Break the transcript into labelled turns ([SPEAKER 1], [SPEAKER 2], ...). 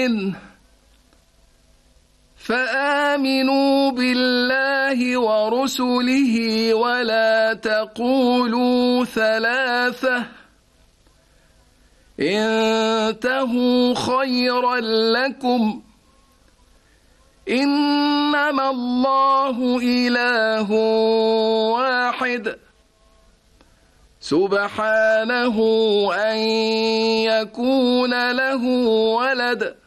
[SPEAKER 1] منه فآمنوا بالله ورسله ولا تقولوا ثلاثة انتهوا خيرا لكم إنما الله إله واحد سبحانه أن يكون له ولد